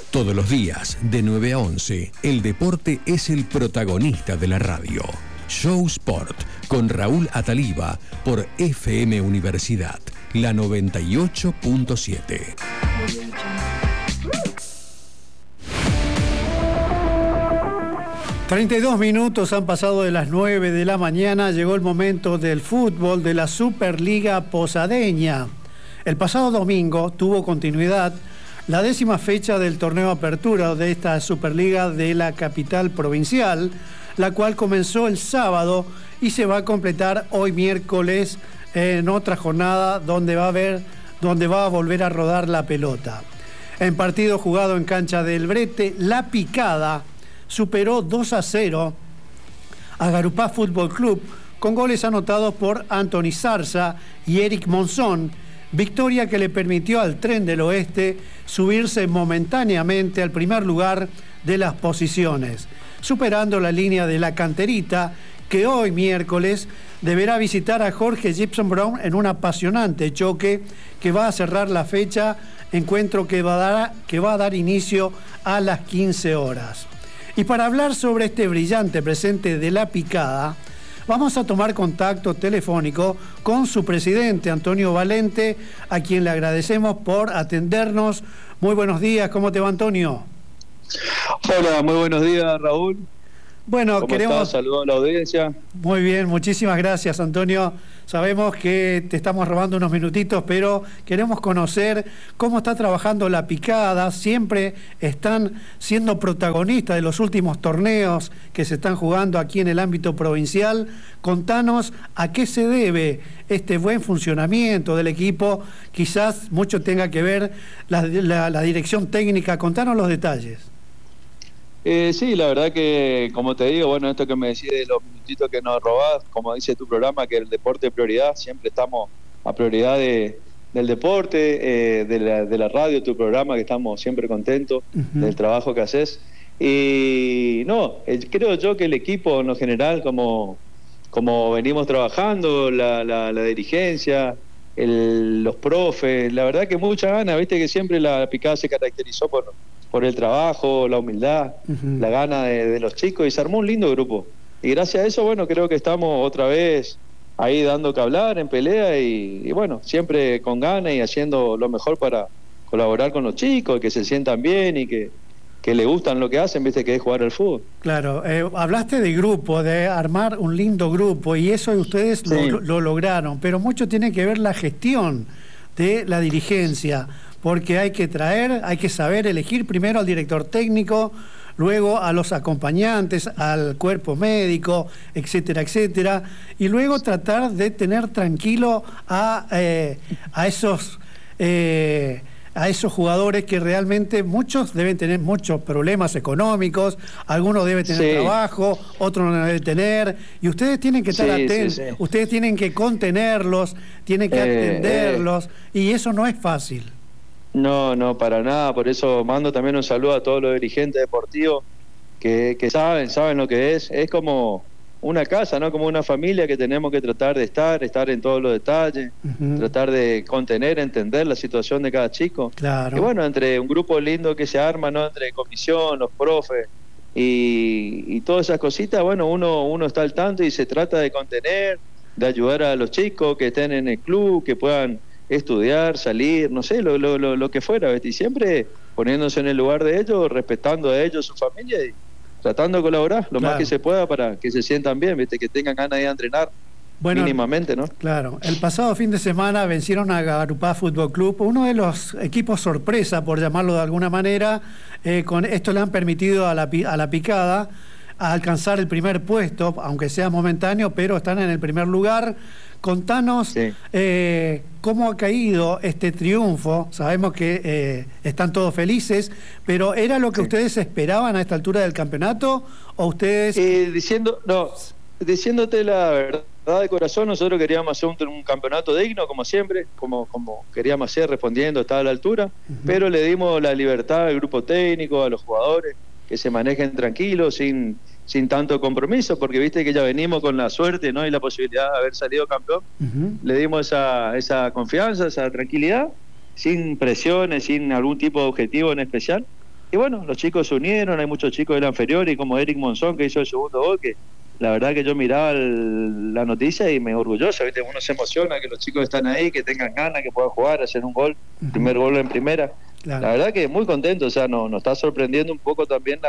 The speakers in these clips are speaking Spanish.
Todos los días, de 9 a 11, el deporte es el protagonista de la radio. Show Sport, con Raúl Ataliba, por FM Universidad, la 98.7. 32 minutos han pasado de las 9 de la mañana. Llegó el momento del fútbol de la Superliga Posadeña. El pasado domingo tuvo continuidad la 10ª fecha del torneo Apertura de esta Superliga de la capital provincial, la cual comenzó el sábado y se va a completar hoy miércoles en otra jornada donde va a volver a rodar la pelota. En partido jugado en cancha del Brete, La Picada superó 2-0 a Garupá Fútbol Club con goles anotados por Anthony Zarza y Eric Monzón, victoria que le permitió al Tren del Oeste subirse momentáneamente al primer lugar de las posiciones, superando la línea de la Canterita, que hoy miércoles deberá visitar a Jorge Gibson Brown en un apasionante choque que va a cerrar la fecha, encuentro que va a dar inicio a las 15 horas. Y para hablar sobre este brillante presente de La Picada, vamos a tomar contacto telefónico con su presidente, Antonio Valente, a quien le agradecemos por atendernos. Muy buenos días, ¿cómo te va, Antonio? Hola, muy buenos días, Raúl. Bueno, queremos... Saludos a la audiencia. Muy bien, muchísimas gracias, Antonio. Sabemos que te estamos robando unos minutitos, pero queremos conocer cómo está trabajando La Picada. Siempre están siendo protagonistas de los últimos torneos que se están jugando aquí en el ámbito provincial. Contanos a qué se debe este buen funcionamiento del equipo. Quizás mucho tenga que ver la dirección técnica. Contanos los detalles. Sí, la verdad que, como te digo, bueno, esto que me decís de los minutitos que nos robás, como dice tu programa, que el deporte es prioridad, siempre estamos a prioridad del deporte, de la radio, tu programa, que estamos siempre contentos del trabajo que haces. Y no, creo yo que el equipo en lo general, como venimos trabajando, la dirigencia, los profes, la verdad que mucha ganas, viste que siempre La Picada se caracterizó por el trabajo, la humildad, la gana de los chicos, y se armó un lindo grupo. Y gracias a eso, bueno, creo que estamos otra vez ahí dando que hablar, en pelea, y bueno, siempre con ganas y haciendo lo mejor para colaborar con los chicos, que se sientan bien y que le gustan lo que hacen, viste, que es jugar al fútbol. Claro, hablaste de grupo, de armar un lindo grupo, y eso ustedes sí lo lograron, pero mucho tiene que ver la gestión de la dirigencia, porque hay que saber elegir primero al director técnico, luego a los acompañantes, al cuerpo médico, etcétera, etcétera, y luego tratar de tener tranquilo a esos jugadores que realmente muchos deben tener muchos problemas económicos, algunos deben tener trabajo, otros no deben tener, y ustedes tienen que estar atentos, ustedes tienen que contenerlos, tienen que atenderlos, y eso no es fácil. No, para nada. Por eso mando también un saludo a todos los dirigentes deportivos que saben lo que es. Es como una casa, ¿no? Como una familia que tenemos que tratar de estar en todos los detalles, tratar de contener, entender la situación de cada chico. Claro. Y bueno, entre un grupo lindo que se arma, ¿no? Entre comisión, los profes y todas esas cositas, bueno, uno está al tanto y se trata de contener, de ayudar a los chicos que estén en el club, que puedan estudiar, salir, no sé, lo que fuera, ¿ves? Y siempre poniéndose en el lugar de ellos, respetando a ellos, su familia, y tratando de colaborar lo más que se pueda para que se sientan bien, ¿viste? Que tengan ganas de entrenar mínimamente, ¿no? Claro, el pasado fin de semana vencieron a Garupá Fútbol Club, uno de los equipos sorpresa, por llamarlo de alguna manera. Con esto le han permitido a la Picada a alcanzar el primer puesto, aunque sea momentáneo, pero están en el primer lugar. Contanos cómo ha caído este triunfo. Sabemos que están todos felices, pero ¿era lo que ustedes esperaban a esta altura del campeonato? ¿O ustedes...? Diciéndote la verdad de corazón, nosotros queríamos hacer un campeonato digno, como siempre, como queríamos hacer, respondiendo, estaba a la altura, pero le dimos la libertad al grupo técnico, a los jugadores, que se manejen tranquilos, sin tanto compromiso, porque viste que ya venimos con la suerte, ¿no? Y la posibilidad de haber salido campeón. Le dimos esa confianza, esa tranquilidad, sin presiones, sin algún tipo de objetivo en especial. Y bueno, los chicos se unieron, hay muchos chicos de la inferior, y como Eric Monzón, que hizo el segundo gol, que la verdad que yo miraba la noticia y me orgulloso, ¿viste? Uno se emociona que los chicos están ahí, que tengan ganas, que puedan jugar, hacer un gol, primer gol en primera. Claro. La verdad que muy contento, o sea, nos está sorprendiendo un poco también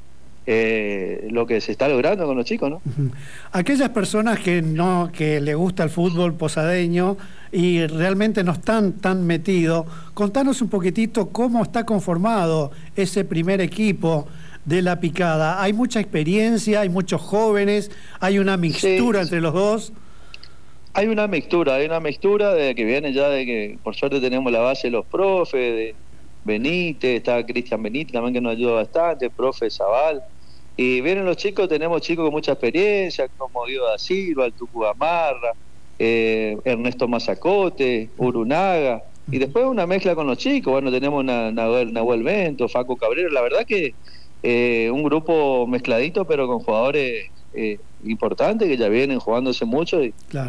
lo que se está logrando con los chicos, ¿no? Aquellas personas que le gusta el fútbol posadeño y realmente no están tan metidos, contanos un poquitito cómo está conformado ese primer equipo de La Picada. ¿Hay mucha experiencia, hay muchos jóvenes, hay una mixtura entre los dos? Hay una mixtura de que viene ya de que por suerte tenemos la base de los profes, de Benítez, está Cristian Benítez también, que nos ayuda bastante, profe Zaval. Y vienen los chicos, tenemos chicos con mucha experiencia, como Diego da Silva, el Tucu Gamarra, Ernesto Mazacote, Urunaga, y después una mezcla con los chicos. Bueno, tenemos Nahuel Bento, Facu Cabrera. La verdad que un grupo mezcladito, pero con jugadores importantes que ya vienen jugándose mucho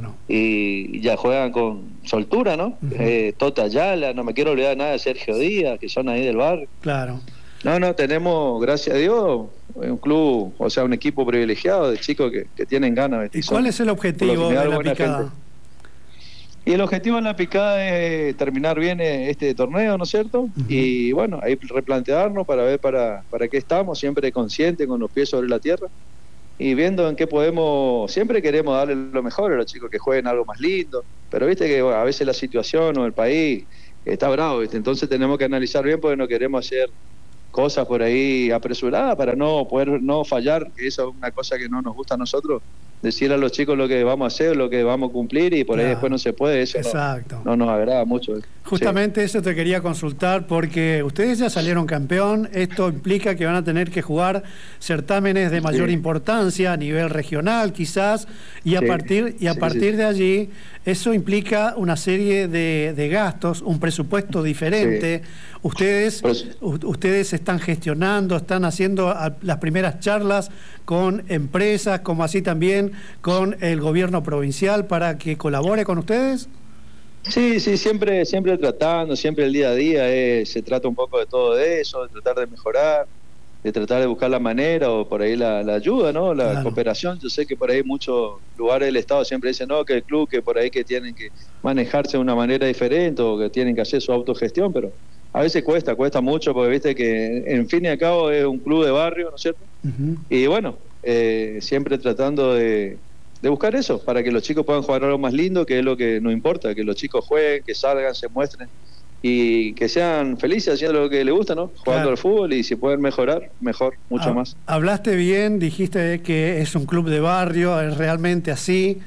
y ya juegan con soltura, ¿no? Tota Ayala, no me quiero olvidar nada de Sergio Díaz, que son ahí del barrio. Claro. No, tenemos, gracias a Dios, un club, o sea, un equipo privilegiado de chicos que tienen ganas. ¿Y cuál es el objetivo de La Picada? Gente. Y el objetivo de La Picada es terminar bien este torneo, ¿no es cierto? Y bueno, ahí replantearnos para ver para qué estamos, siempre conscientes, con los pies sobre la tierra, y viendo en qué podemos. Siempre queremos darle lo mejor a los chicos, que jueguen algo más lindo, pero viste que a veces la situación o el país está bravo, ¿viste? Entonces tenemos que analizar bien, porque no queremos hacer cosas por ahí apresuradas para no fallar, que eso es una cosa que no nos gusta a nosotros, decir a los chicos lo que vamos a hacer, lo que vamos a cumplir, y por ahí después no se puede, eso no nos agrada mucho. Justamente eso te quería consultar, porque ustedes ya salieron campeón, esto implica que van a tener que jugar certámenes de mayor importancia a nivel regional quizás, y a partir de allí eso implica una serie de gastos, un presupuesto diferente. Ustedes están gestionando, están haciendo las primeras charlas con empresas, como así también con el gobierno provincial, para que colabore con ustedes. Sí, siempre tratando, siempre el día a día se trata un poco de todo eso, de tratar de mejorar, de tratar de buscar la manera, o por ahí la ayuda, ¿no? La cooperación. Yo sé que por ahí muchos lugares del Estado siempre dicen, no, que el club, que por ahí que tienen que manejarse de una manera diferente, o que tienen que hacer su autogestión, pero a veces cuesta mucho, porque viste que en fin y al cabo es un club de barrio, ¿no es cierto? Y bueno, siempre tratando de buscar eso, para que los chicos puedan jugar algo más lindo, que es lo que nos importa, que los chicos jueguen, que salgan, se muestren, y que sean felices haciendo lo que les gusta, ¿no? Jugando al fútbol, y si pueden mejorar, mejor, mucho más. Hablaste bien, dijiste que es un club de barrio, es realmente así.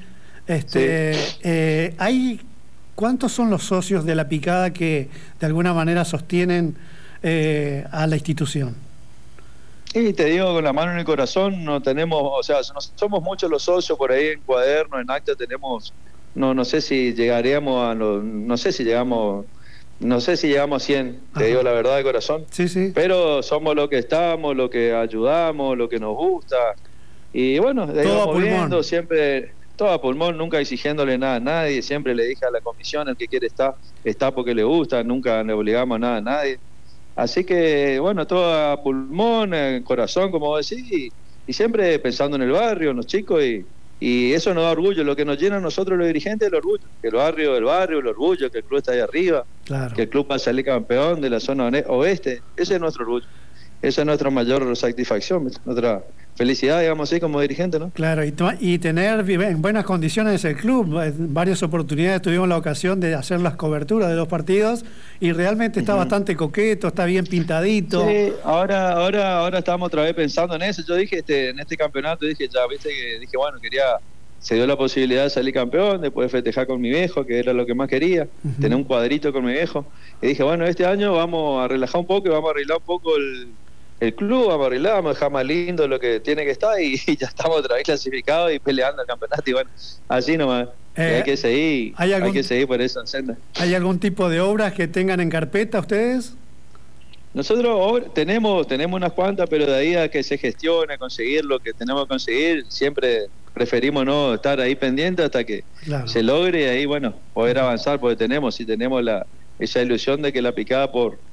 ¿Cuántos son los socios de La Picada que de alguna manera sostienen a la institución? Y te digo, con la mano en el corazón, no tenemos, o sea, no somos muchos los socios por ahí, en cuaderno, en acta tenemos, no sé si llegaríamos no sé si llegamos a 100, te digo la verdad de corazón. Sí. Pero somos lo que estamos, lo que ayudamos, lo que nos gusta, y bueno, todo viendo siempre, todo a pulmón, nunca exigiéndole nada a nadie. Siempre le dije a la comisión, el que quiere está porque le gusta, nunca le obligamos nada a nadie. Así que, bueno, todo a pulmón, corazón, como vos decís, y siempre pensando en el barrio, en los chicos, y eso nos da orgullo. Lo que nos llena a nosotros los dirigentes es el orgullo, que el barrio, el orgullo, que el club está ahí arriba, que el club va a salir campeón de la zona oeste. Ese es nuestro orgullo, esa es nuestra mayor satisfacción, nuestra felicidad, digamos así, como dirigente, ¿no? Claro, y tener en buenas condiciones el club. En varias oportunidades tuvimos la ocasión de hacer las coberturas de los partidos, y realmente está bastante coqueto, está bien pintadito. Sí, ahora estamos otra vez pensando en eso. Yo dije, en este campeonato, dije, bueno, se dio la posibilidad de salir campeón, de poder festejar con mi viejo, que era lo que más quería, tener un cuadrito con mi viejo. Y dije, bueno, este año vamos a relajar un poco y vamos a arreglar un poco el club, vamos a arreglar, vamos a dejar más lindo lo que tiene que estar, y ya estamos otra vez clasificados y peleando el campeonato, y bueno, así nomás. Hay que seguir, hay que seguir por esa senda. ¿Hay algún tipo de obras que tengan en carpeta ustedes? Nosotros tenemos unas cuantas, pero de ahí a que se gestione, conseguir lo que tenemos que conseguir, siempre preferimos no estar ahí pendiente hasta que se logre, y ahí, bueno, poder avanzar, porque tenemos esa ilusión de que La Picada, por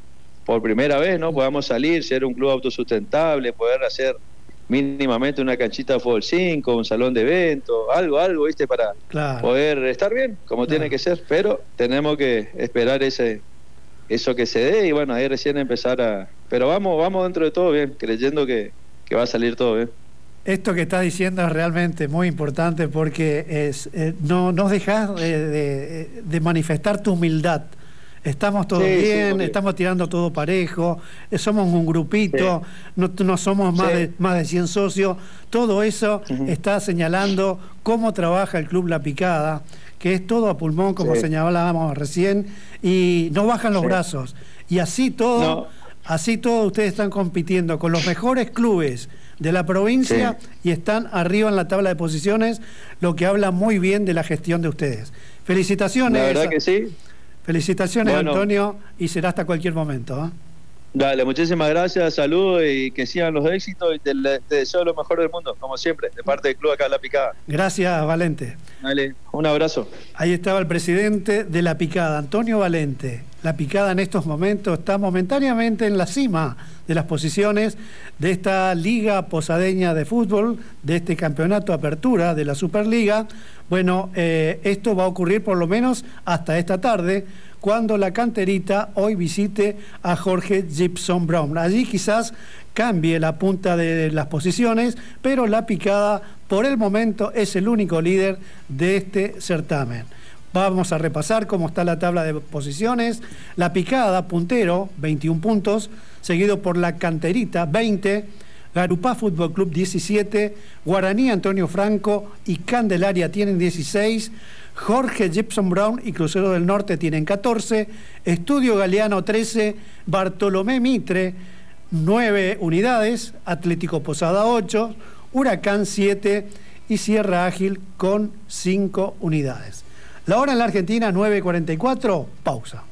por primera vez, ¿no? Podamos salir, ser un club autosustentable, poder hacer mínimamente una canchita de fútbol 5, un salón de eventos, algo, ¿viste? Para poder estar bien, como tiene que ser, pero tenemos que esperar eso que se dé y bueno, ahí recién empezar pero vamos dentro de todo bien, creyendo que va a salir todo bien. Esto que estás diciendo es realmente muy importante porque no dejas de manifestar tu humildad. Estamos todos bien, estamos tirando todo parejo, somos un grupito, no somos más de 100 socios. Todo eso está señalando cómo trabaja el Club La Picada, que es todo a pulmón, como señalábamos recién, y no bajan los brazos. Y así todo ustedes están compitiendo con los mejores clubes de la provincia y están arriba en la tabla de posiciones, lo que habla muy bien de la gestión de ustedes. Felicitaciones. La verdad que sí. Felicitaciones, bueno, Antonio, y será hasta cualquier momento, ¿eh? Dale, muchísimas gracias, saludos y que sigan los éxitos y te deseo lo mejor del mundo, como siempre, de parte del club acá de La Picada. Gracias, Valente. Dale, un abrazo. Ahí estaba el presidente de La Picada, Antonio Valente. La Picada en estos momentos está momentáneamente en la cima de las posiciones de esta Liga Posadeña de Fútbol, de este campeonato apertura de la Superliga. Bueno, esto va a ocurrir por lo menos hasta esta tarde, cuando la canterita hoy visite a Jorge Gibson Brown. Allí quizás cambie la punta de las posiciones, pero La Picada por el momento es el único líder de este certamen. Vamos a repasar cómo está la tabla de posiciones. La Picada, puntero, 21 puntos, seguido por la Canterita, 20, Garupá Fútbol Club, 17, Guaraní Antonio Franco y Candelaria tienen 16, Jorge Gibson Brown y Crucero del Norte tienen 14, Estudio Galeano 13, Bartolomé Mitre 9 unidades, Atlético Posada 8, Huracán 7 y Sierra Ágil con 5 unidades. La hora en la Argentina, 9:44, pausa.